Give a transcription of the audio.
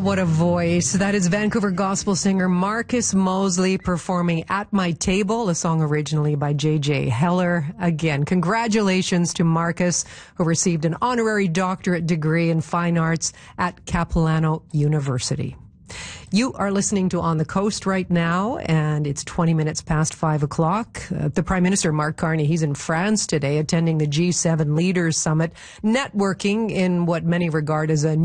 what a voice. That is Vancouver gospel singer Marcus Mosley performing At My Table, a song originally by J.J. Heller. Again, congratulations to Marcus, who received an honorary doctorate degree in fine arts at Capilano University. You are listening to On the Coast right now, and it's 20 minutes past 5 o'clock. The Prime Minister, Mark Carney, he's in France today attending the G7 Leaders Summit, networking in what many regard as a